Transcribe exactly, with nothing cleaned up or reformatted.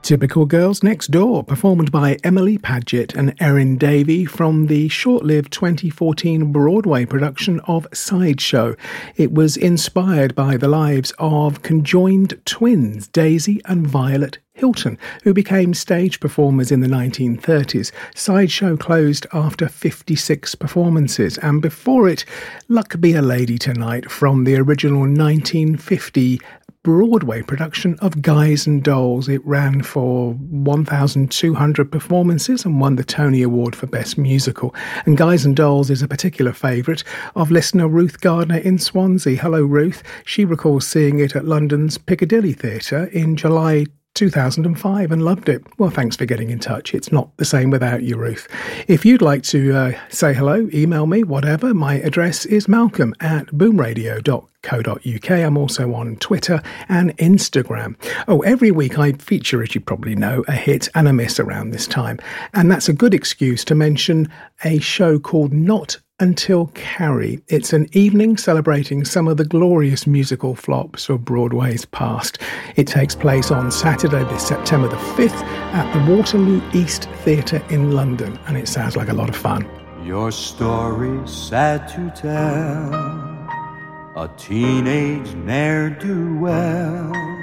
Typical Girls Next Door, performed by Emily Padgett and Erin Davey from the short-lived twenty fourteen Broadway production of Sideshow. It was inspired by the lives of conjoined twins, Daisy and Violet Hilton, who became stage performers in the nineteen thirties. Sideshow closed after fifty-six performances, and before it, Luck Be a Lady Tonight from the original nineteen fifty Broadway production of Guys and Dolls. It ran for one thousand two hundred performances and won the Tony Award for Best Musical. And Guys and Dolls is a particular favourite of listener Ruth Gardner in Swansea. Hello, Ruth. She recalls seeing it at London's Piccadilly Theatre in July two thousand five and loved it. Well, thanks for getting in touch. It's not the same without you, Ruth. If you'd like to uh, say hello, email me, whatever. My address is malcolm at boomradio dot co dot uk. I'm also on Twitter and Instagram. Oh, every week I feature, as you probably know, a hit and a miss around this time. And that's a good excuse to mention a show called Not Until Carrie. It's an evening celebrating some of the glorious musical flops of Broadway's past. It takes place on Saturday, this September the fifth, at the Waterloo East Theatre in London, and it sounds like a lot of fun. Your story's sad to tell, a teenage ne'er-do-well